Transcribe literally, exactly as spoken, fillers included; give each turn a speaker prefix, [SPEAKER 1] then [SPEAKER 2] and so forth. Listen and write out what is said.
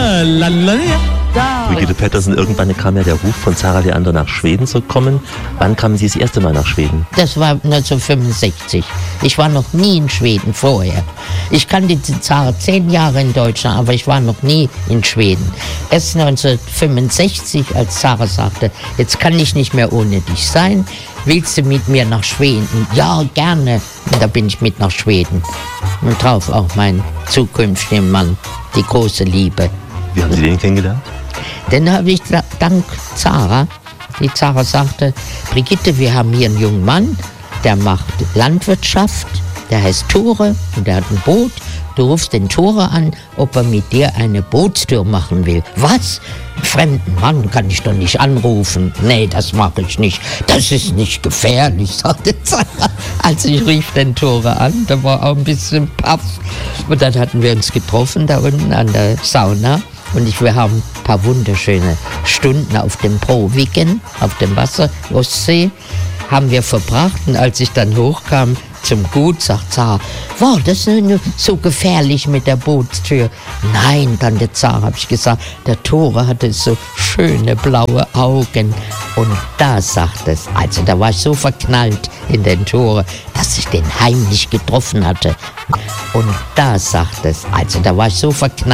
[SPEAKER 1] la, la, la, ja.
[SPEAKER 2] Brigitte Pettersen, irgendwann kam ja der Ruf von Zara Leander nach Schweden zu kommen. Wann kamen Sie das erste Mal nach Schweden?
[SPEAKER 3] Das war neunzehnhundertfünfundsechzig. Ich war noch nie in Schweden vorher. Ich kannte die Zara zehn Jahre in Deutschland, aber ich war noch nie in Schweden. Erst neunzehnhundertfünfundsechzig, als Zara sagte, jetzt kann ich nicht mehr ohne dich sein, willst du mit mir nach Schweden? Ja, gerne. Und da bin ich mit nach Schweden. Und drauf auch mein zukünftiger Mann, die große Liebe.
[SPEAKER 2] Wie haben Sie den kennengelernt?
[SPEAKER 3] Den habe ich dank Zara. Die Zara sagte, Brigitte, wir haben hier einen jungen Mann, der macht Landwirtschaft, der heißt Tore und der hat ein Boot. Du rufst den Tore an, ob er mit dir eine Bootstour machen will. Was? Einen fremden Mann kann ich doch nicht anrufen. Nee, das mache ich nicht. Das ist nicht gefährlich, sagte Zara. Also ich rief den Tore an, da war auch ein bisschen Paff. Und dann hatten wir uns getroffen da unten an der Sauna. Und ich, wir haben ein paar wunderschöne Stunden auf dem Proviken, auf dem Wasser, Ostsee, haben wir verbracht. Und als ich dann hochkam zum Gut, sagt Zara, wow, das ist nur so gefährlich mit der Bootstür. Nein, Tante Zara, habe ich gesagt, der Tore hatte so schöne blaue Augen. Und da sagt es, also da war ich so verknallt in den Tore, dass ich den heimlich getroffen hatte. Und da sagt es, also da war ich so verknallt.